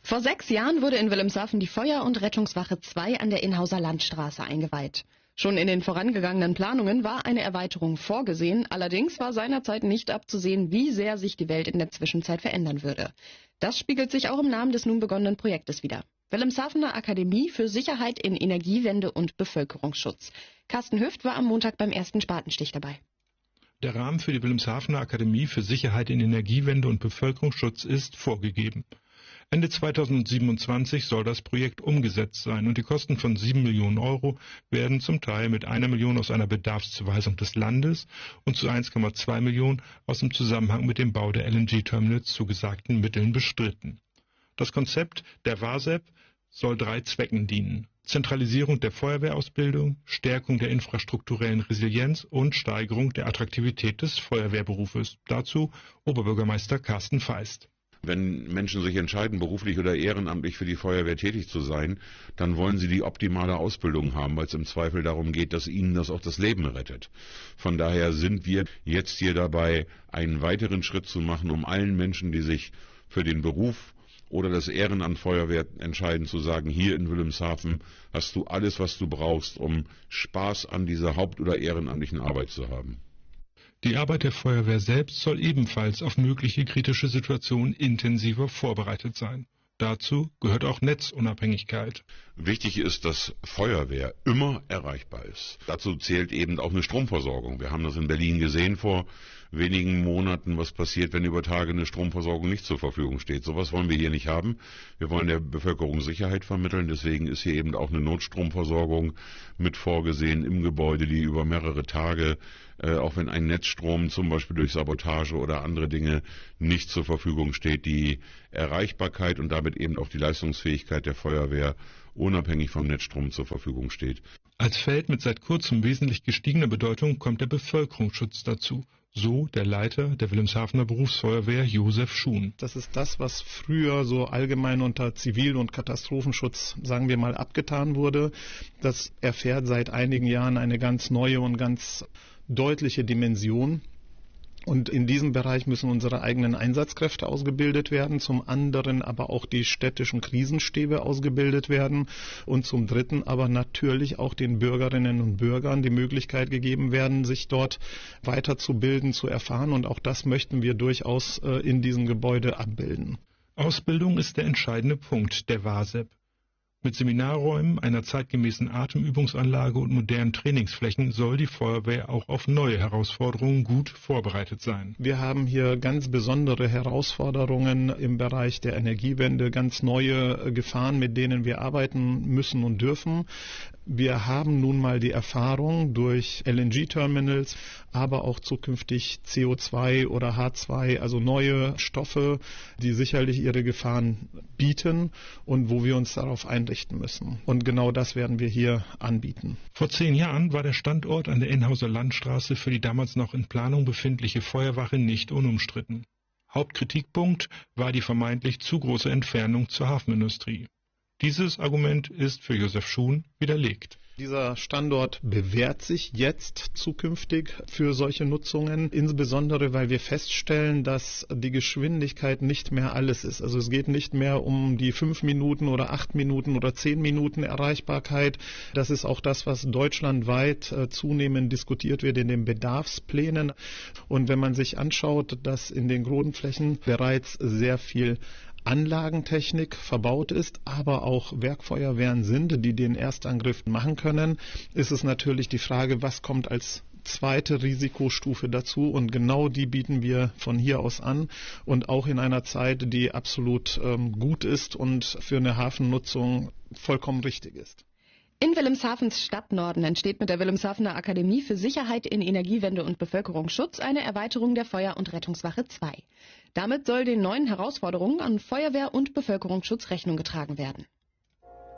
Vor 6 Jahren wurde in Wilhelmshaven die Feuer- und Rettungswache 2 an der Inhauser Landstraße eingeweiht. Schon in den vorangegangenen Planungen war eine Erweiterung vorgesehen, allerdings war seinerzeit nicht abzusehen, wie sehr sich die Welt in der Zwischenzeit verändern würde. Das spiegelt sich auch im Namen des nun begonnenen Projektes wider. Wilhelmshavener Akademie für Sicherheit in Energiewende und Bevölkerungsschutz. Carsten Hüft war am Montag beim ersten Spatenstich dabei. Der Rahmen für die Wilhelmshavener Akademie für Sicherheit in Energiewende und Bevölkerungsschutz ist vorgegeben. Ende 2027 soll das Projekt umgesetzt sein und die Kosten von 7 Millionen Euro werden zum Teil mit 1 Million aus einer Bedarfszuweisung des Landes und zu 1,2 Millionen aus dem Zusammenhang mit dem Bau der LNG-Terminals zugesagten Mitteln bestritten. Das Konzept der WASEP soll 3 Zwecken dienen: Zentralisierung der Feuerwehrausbildung, Stärkung der infrastrukturellen Resilienz und Steigerung der Attraktivität des Feuerwehrberufes. Dazu Oberbürgermeister Carsten Feist. Wenn Menschen sich entscheiden, beruflich oder ehrenamtlich für die Feuerwehr tätig zu sein, dann wollen sie die optimale Ausbildung haben, weil es im Zweifel darum geht, dass ihnen das auch das Leben rettet. Von daher sind wir jetzt hier dabei, einen weiteren Schritt zu machen, um allen Menschen, die sich für den Beruf oder das Ehrenamt Feuerwehr entscheiden, zu sagen, hier in Wilhelmshaven hast du alles, was du brauchst, um Spaß an dieser haupt- oder ehrenamtlichen Arbeit zu haben. Die Arbeit der Feuerwehr selbst soll ebenfalls auf mögliche kritische Situationen intensiver vorbereitet sein. Dazu gehört auch Netzunabhängigkeit. Wichtig ist, dass Feuerwehr immer erreichbar ist. Dazu zählt eben auch eine Stromversorgung. Wir haben das in Berlin gesehen vor wenigen Monaten, was passiert, wenn über Tage eine Stromversorgung nicht zur Verfügung steht. Sowas wollen wir hier nicht haben. Wir wollen der Bevölkerung Sicherheit vermitteln. Deswegen ist hier eben auch eine Notstromversorgung mit vorgesehen im Gebäude, die über mehrere Tage, auch wenn ein Netzstrom zum Beispiel durch Sabotage oder andere Dinge nicht zur Verfügung steht, die Erreichbarkeit und damit eben auch die Leistungsfähigkeit der Feuerwehr unabhängig vom Netzstrom zur Verfügung steht. Als Feld mit seit kurzem wesentlich gestiegener Bedeutung kommt der Bevölkerungsschutz dazu. So der Leiter der Wilhelmshavener Berufsfeuerwehr, Josef Schuhn. Das ist das, was früher so allgemein unter Zivil- und Katastrophenschutz, sagen wir mal, abgetan wurde. Das erfährt seit einigen Jahren eine ganz neue und ganz deutliche Dimension. Und in diesem Bereich müssen unsere eigenen Einsatzkräfte ausgebildet werden, zum anderen aber auch die städtischen Krisenstäbe ausgebildet werden und zum dritten aber natürlich auch den Bürgerinnen und Bürgern die Möglichkeit gegeben werden, sich dort weiterzubilden, zu erfahren, und auch das möchten wir durchaus in diesem Gebäude abbilden. Ausbildung ist der entscheidende Punkt der WASEP. Mit Seminarräumen, einer zeitgemäßen Atemübungsanlage und modernen Trainingsflächen soll die Feuerwehr auch auf neue Herausforderungen gut vorbereitet sein. Wir haben hier ganz besondere Herausforderungen im Bereich der Energiewende, ganz neue Gefahren, mit denen wir arbeiten müssen und dürfen. Wir haben nun mal die Erfahrung durch LNG-Terminals, aber auch zukünftig CO2 oder H2, also neue Stoffe, die sicherlich ihre Gefahren bieten und wo wir uns darauf einrichten müssen. Und genau das werden wir hier anbieten. Vor 10 Jahren war der Standort an der Inhauser Landstraße für die damals noch in Planung befindliche Feuerwache nicht unumstritten. Hauptkritikpunkt war die vermeintlich zu große Entfernung zur Hafenindustrie. Dieses Argument ist für Josef Schuhn widerlegt. Dieser Standort bewährt sich jetzt zukünftig für solche Nutzungen, insbesondere weil wir feststellen, dass die Geschwindigkeit nicht mehr alles ist. Also es geht nicht mehr um die 5 Minuten oder 8 Minuten oder 10 Minuten Erreichbarkeit. Das ist auch das, was deutschlandweit zunehmend diskutiert wird in den Bedarfsplänen. Und wenn man sich anschaut, dass in den Grundflächen bereits sehr viel Anlagentechnik verbaut ist, aber auch Werkfeuerwehren sind, die den Erstangriff machen können, ist es natürlich die Frage, was kommt als zweite Risikostufe dazu, und genau die bieten wir von hier aus an und auch in einer Zeit, die absolut gut ist und für eine Hafennutzung vollkommen richtig ist. In Wilhelmshavens Stadtnorden entsteht mit der Wilhelmshavener Akademie für Sicherheit in Energiewende und Bevölkerungsschutz eine Erweiterung der Feuer- und Rettungswache 2. Damit soll den neuen Herausforderungen an Feuerwehr und Bevölkerungsschutz Rechnung getragen werden.